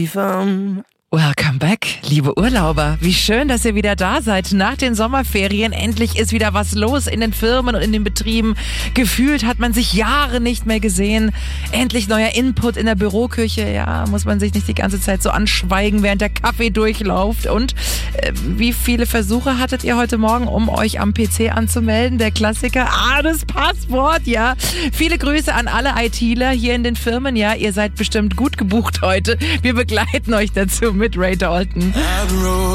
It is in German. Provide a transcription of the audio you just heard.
Welcome back, liebe Urlauber. Wie schön, dass ihr wieder da seid. Nach den Sommerferien endlich ist wieder was los in den Firmen und in den Betrieben. Gefühlt hat man sich Jahre nicht mehr gesehen. Endlich neuer Input in der Büroküche. Ja, muss man sich nicht die ganze Zeit so anschweigen, während der Kaffee durchläuft. Und wie viele Versuche hattet ihr heute Morgen, um euch am PC anzumelden? Der Klassiker, das Passwort, ja. Viele Grüße an alle ITler hier in den Firmen. Ja, ihr seid bestimmt gut gebucht heute. Wir begleiten euch dazu mit Ray Dalton.